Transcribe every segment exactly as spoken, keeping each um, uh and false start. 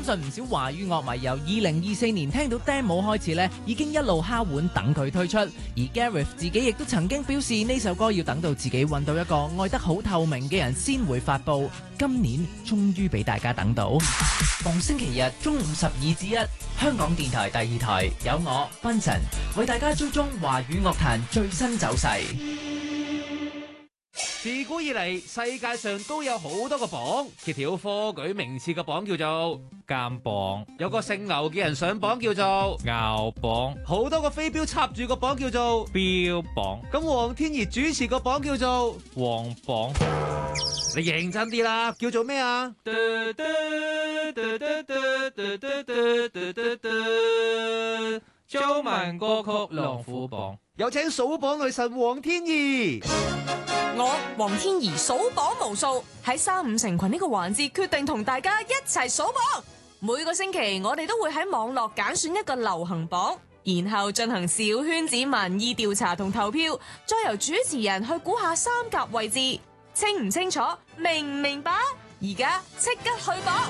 信唔少華語樂迷由二零二四年聽到 demo 開始咧，已經一路敲碗等佢推出。而 Gareth 自己亦都曾經表示呢首歌要等到自己揾到一個愛得好透明嘅人先會發佈。今年終於俾大家等到。逢星期日中午十二至一，香港電台第二台有我賓臣為大家追蹤華語樂壇最新走勢。 自古以嚟，世界上都有好多個榜，揭曉科舉名次嘅榜叫做監榜， 有個姓牛嘅人上榜叫做牛榜， 好多個飛鏢插住個榜叫做標榜， 咁黃天怡主持個榜叫做黃榜。 你認真啲啦，叫做咩啊？ 中文歌曲龍虎榜， 有請數榜女神黃天怡。 我黃天怡數榜無數，喺三五成群呢個環節決定同大家一齊數榜。每個星期我哋都會喺網絡揀選一個流行榜，然後進行小圈子民意調查同投票，再由主持人去估下三甲位置。清唔清楚？明唔明白？而家即刻去榜！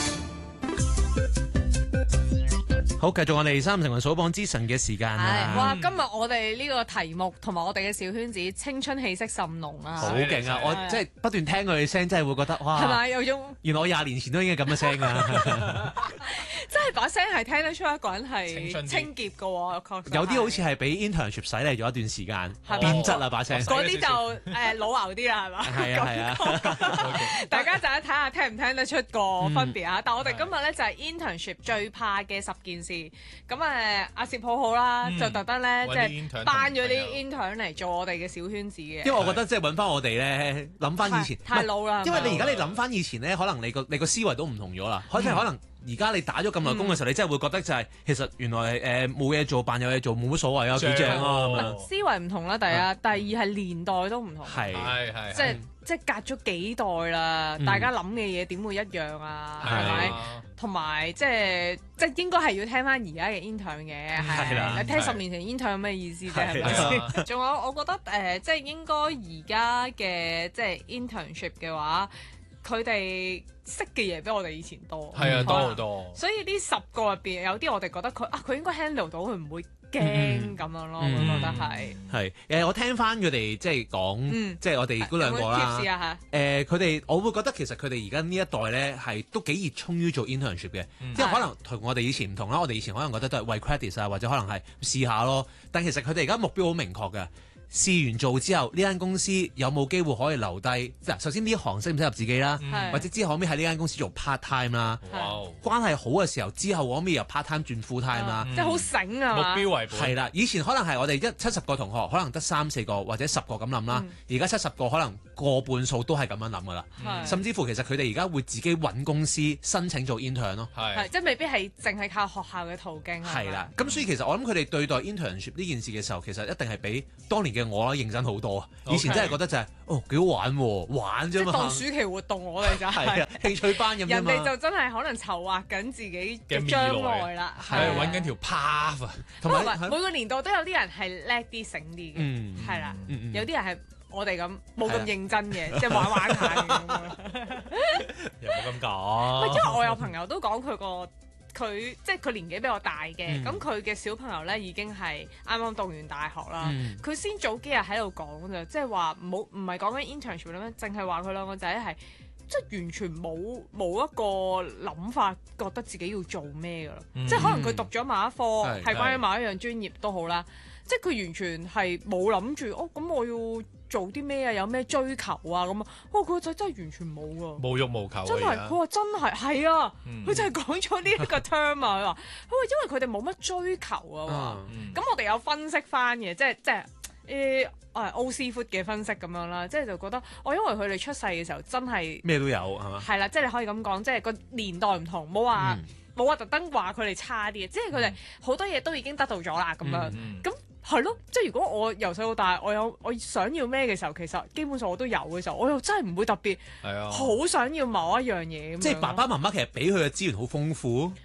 好，繼續我哋三五成群數榜之神嘅時間啦。 哇！今日我哋呢個題目同埋我哋嘅小圈子青春氣息甚濃啊！ 好勁啊！我即係不斷聽佢哋聲，真係會覺得哇！ 係咪有種？ 原來我廿年前都已經咁嘅聲啊！ 真係把聲係聽得出一個人係清潔嘅喎，確實有啲好似係俾 internship 洗嚟咗一段時間，變質啦把聲。 嗰啲就誒老牛啲啦，係嘛？ 係啊係啊！ 大家就一睇下聽唔聽得出個分別啊！但我哋今日咧就係 internship 最怕嘅十件事。咁誒阿攝好好啦，就特登咧即係班咗啲 intern 嚟做我哋嘅小圈子嘅。 因為我覺得即係揾翻我哋咧，諗翻以前太老啦。 因為你而家你諗翻以前咧，可能你個你個思維都唔同咗啦。可能可能而家你打咗咁耐工嘅時候，你真係會覺得就係其實原來誒冇嘢做，扮有嘢做冇乜所謂啊，幾正啊！ 思維唔同啦，第一，第二係年代都唔同。 係係係即係即係隔咗幾代啦，大家諗嘅嘢點會一樣啊？係咪？同埋即係即係應該係要聽翻而家嘅 intern 嘅，係你聽十年前 intern 有咩意思啫？係咪先？仲有我覺得誒，即係應該而家嘅即係 internship 嘅話，佢哋識嘅嘢比我哋以前多。 係啊，多好多。 所以呢十個入邊有啲我哋覺得佢啊，佢應該 handle 到，佢唔會驚咁樣咯。我覺得係係誒，我聽翻佢哋即係講，即係我哋嗰兩個啦。誒，佢哋我會覺得其實佢哋而家呢一代咧係都幾熱衷於做 internship 嘅，即係可能同我哋以前唔同啦。我哋以前可能覺得都係為 credit 啊，或者可能係試下咯。但其實佢哋而家目標好明確嘅。試完做之後，呢間公司有冇機會可以留低？嗱，首先呢一行適唔適合自己啦， 嗯、 或者之後可唔可以喺呢間公司做 part time 啦？ 哇關係好嘅時候，之後可唔可以由 part time 轉 full time 啦？ 即係好醒啊！ 目標為本。 係啦，以前可能係我哋一七十個同學，可能得三四個或者十個咁諗啦。而家七十個可能過半數都係咁樣諗噶啦。 嗯、 甚至乎其實佢哋而家會自己揾公司申請做 intern 咯。 係，即係未必係淨係靠學校嘅途徑。 係啦，咁所以其實我諗佢哋對待 internship 呢件事嘅時候，其實一定係比當年嘅我認真好多啊！以前真係覺得就係、是、哦幾好玩喎，玩啫嘛。 當暑期活動我哋就係、是啊、興趣班咁啫嘛。 人哋就真係可能籌劃緊自己嘅將來啦， 係揾緊條 path 啊。 同埋每個年代都有啲人係叻啲醒啲嘅，係啦，有啲人係我哋咁冇咁認真嘅，即係玩玩下嘅咁樣。 又冇咁講。 因為我有朋友都講佢個。佢即係佢年紀比我大嘅，咁佢嘅小朋友咧已經係啱啱讀完大學啦。佢、嗯、先早幾日喺度講咋，即係話冇唔係講緊 internship 啦咩，淨係話佢兩個仔係即係完全冇冇一個諗法，覺得自己要做咩噶啦。嗯、即係可能佢讀咗某一科係關於某一樣專業都好啦，即係佢完全係冇諗住哦，咁我要做啲咩啊？有咩追求啊？咁啊？哇！佢個仔真係完全冇㗎， 無欲無求。 真係，佢話真係係啊！佢、嗯、就係講咗呢一個 term 啊！佢話，佢話因為佢哋冇乜追求啊。咁、嗯、我哋有分析翻嘅，即係即係誒誒歐師傅嘅分析咁樣啦，即係就覺得，我、哦、因為佢哋出世嘅時候真係咩都有係嘛？ 係啦，即係你可以咁講，即係個年代唔同，冇話冇話特登話佢哋差啲嘅，即係佢哋好多嘢都已經得到咗啦，咁樣咁。嗯嗯係咯，即係如果我由細到大，我有我想要咩嘅時候，其實基本上我都有嘅時候，我又真係唔會特別好想要某一樣嘢。 即係爸爸媽媽其實俾佢嘅資源好豐富。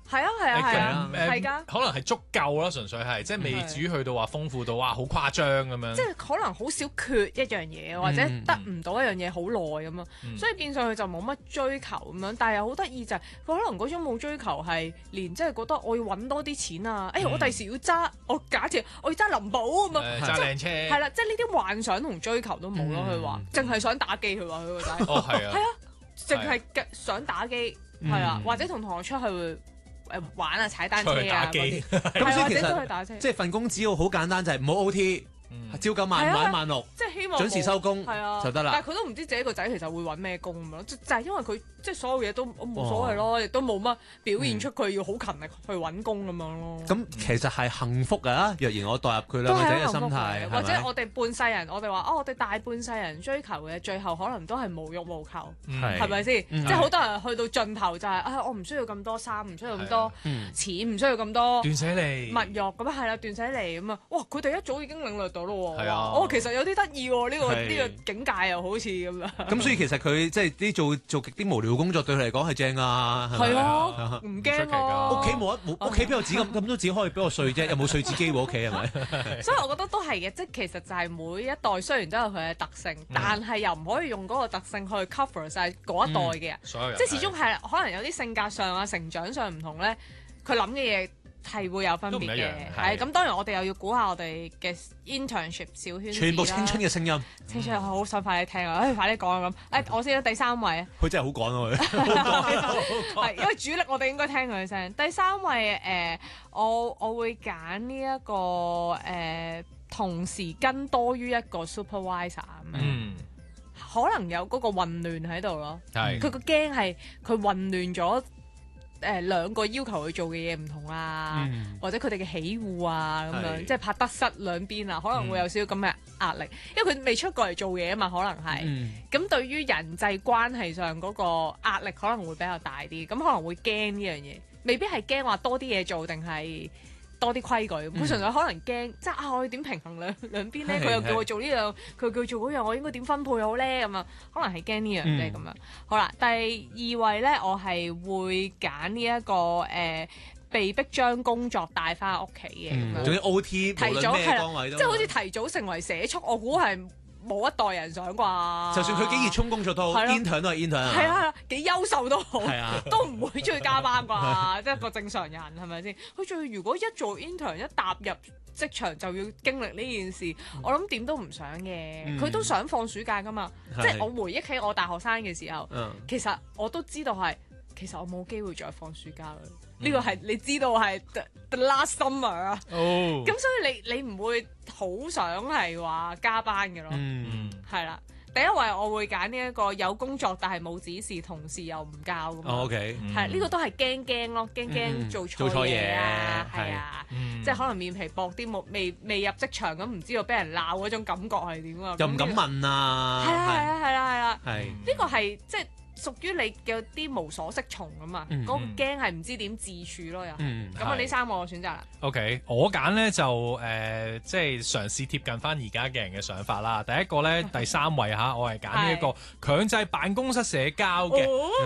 係啊係啊係啊， 誒係㗎。 可能係足夠啦，純粹係即係未至於去到話豐富到哇好誇張咁樣。 即係可能好少缺一樣嘢，或者得唔到一樣嘢好耐咁樣， 嗯所以變相佢就冇乜追求咁樣。但係又好得意就係佢可能嗰種冇追求係連即係覺得我要揾多啲錢啊！哎呀，我第時要揸我假設我要揸林寶咁樣， 揸靚車係啦，即係呢啲幻想同追求都冇咯。佢話淨係想打機，佢話佢個仔哦係啊， 係啊，淨係想打機係啊，或者同同學出去誒玩啊，踩單車啊嗰啲， 咁所以其或者都去打車， 即係份工只要好簡單，就係唔好 O T。朝九晚五晚晚六， 即係希望準時收工就得啦。 但係佢都唔知自己個仔其實會揾咩工咁樣，就就係因為佢即係所有嘢都冇所謂咯，亦都冇乜表現出佢要好勤力去揾工咁樣咯。 咁其實係幸福㗎，若然我代入佢兩個仔嘅心態， 或者我哋半世人，我哋話哦，我哋大半世人追求嘅，最後可能都係無欲無求，係咪先？即係好多人去到盡頭就係啊，我唔需要咁多衫，唔需要咁多錢，唔需要咁多斷捨離物欲咁啊，係啦，斷捨離咁啊，哇！佢哋一早已經領略到咯喎， 係啊， 哦，其實有啲得意喎，呢個呢個境界又好似咁樣。 咁所以其實佢即係啲做做極啲無聊工作對佢嚟講係正啊， 係啊，唔驚啊。 屋企冇一冇屋企邊有紙咁咁多紙可以俾我碎啫？有冇碎紙機喎屋企係咪？ 所以我覺得都係嘅，即係其實就係每一代雖然都有佢嘅特性，但係又唔可以用嗰個特性去 cover 晒嗰一代嘅人。 所有人即係始終係可能有啲性格上啊、成長上唔同咧，佢諗嘅嘢係會有分別嘅。係咁，當然我哋又要估下我哋嘅 internship 小圈子啦， 全部青春嘅聲音， 青春好想快啲聽啊！誒，快啲講啊咁。誒，我先第三位啊， 佢真係好趕啊佢， 係因為主力我哋應該聽佢聲。第三位誒，我我會揀呢一個誒，同時跟多於一個 supervisor 咁樣，可能有嗰個混亂喺度咯。係佢個驚係佢混亂咗。誒兩個要求佢做嘅嘢唔同啊，嗯、或者佢哋嘅喜惡啊咁樣，是即係怕得失兩邊啊，可能會有少少咁嘅壓力，嗯、因為佢未出過嚟做嘢啊嘛，可能係。咁、嗯、對於人際關係上嗰個壓力可能會比較大啲，咁可能會驚呢樣嘢，未必係驚話多啲嘢做定係多啲規矩，佢純粹可能驚，即係啊我要點平衡兩兩邊咧？佢又叫我做呢樣，佢又叫我做嗰樣，我應該點分配好咧？咁啊，可能係驚呢樣啫咁樣。好啦，第二位咧，我係會揀呢一個誒被逼將工作帶翻屋企嘅咁樣。 總之 O T 提早係啦，即係好似提早成為社畜，我估係。冇一代人想啩， 就算佢幾熱衷工作都好 intern 都係 intern， 係啊，幾優秀都好， 啊、 都唔會出去加班啩，即係個正常人係咪先？佢仲要如果一做 intern 一踏入職場就要經歷呢件事，嗯、我諗點都唔想嘅。佢、嗯、都想放暑假㗎嘛，是即係我回憶起我大學生嘅時候，嗯、其實我都知道係，其實我冇機會再放暑假啦。呢個係你知道係 the, the last summer 啊，咁、oh. 所以你你唔會好想係話加班嘅咯，係啦、mm.。第一位我會揀呢一個有工作但係冇指示，同事又唔教咁樣，係呢個都係驚驚咯，驚驚做錯嘢啊，係啊，即係可能面皮薄啲，冇未未入職場咁，唔知道俾人鬧嗰種感覺係點啊， 又唔敢問啊， 係啊係啊係啦係啦， 係呢個係即係。屬於你嘅啲無所適從啊嘛，嗰、嗯、個驚係唔知點自處咯又，咁啊呢三個我選擇啦。 OK，我揀咧就誒、呃，即係嘗試貼近翻而家嘅人嘅想法啦。第一個咧，第三位嚇，我係揀呢一個強制辦公室社交嘅。